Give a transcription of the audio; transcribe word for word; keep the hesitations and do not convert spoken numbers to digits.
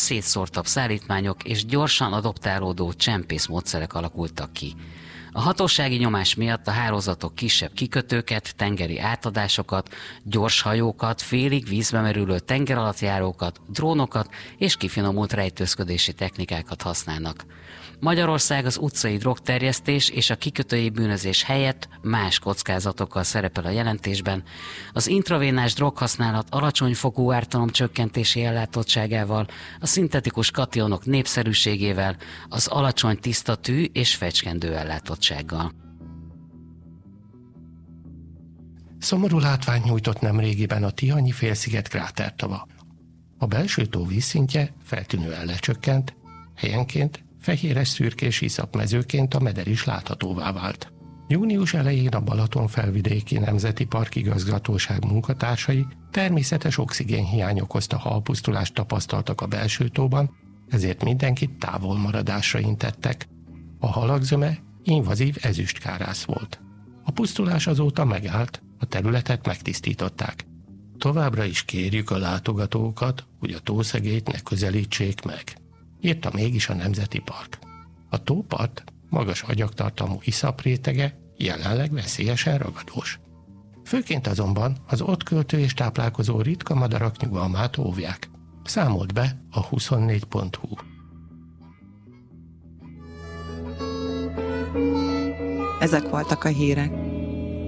szétszórtabb szállítmányok és gyorsan adoptálódó csempész módszerek alakultak ki. A hatósági nyomás miatt a hálózatok kisebb kikötőket, tengeri átadásokat, gyors hajókat, félig vízbe merülő tengeralattjárókat, drónokat és kifinomult rejtőzködési technikákat használnak. Magyarország az utcai drogterjesztés és a kikötői bűnözés helyett más kockázatokkal szerepel a jelentésben. Az intravénás droghasználat alacsony fokú ártalomcsökkentési ellátottságával, a szintetikus kationok népszerűségével, az alacsony tiszta tű és fecskendő ellátottsággal. Szomorú látványt nyújtott nemrégiben a Tihanyi félsziget krátertava. A belső tó vízszintje feltűnően lecsökkent, helyenként fehéres szürkés iszapmezőként a meder is láthatóvá vált. Június elején a Balaton felvidéki Nemzeti Park Igazgatóság munkatársai természetes oxigénhiány okozta halpusztulást tapasztaltak a belső tóban, ezért mindenkit távolmaradásra intettek. A halak zöme invazív ezüstkárász volt. A pusztulás azóta megállt, a területet megtisztították. Továbbra is kérjük a látogatókat, hogy a tószegélyt ne közelítsék meg, írta mégis a Nemzeti Park. A tópart magas agyagtartalmú iszaprétege jelenleg veszélyesen ragadós. Főként azonban az ott költő és táplálkozó ritka madarak nyugalmát óvják, számolt be a huszonnégy pont hu. Ezek voltak a hírek.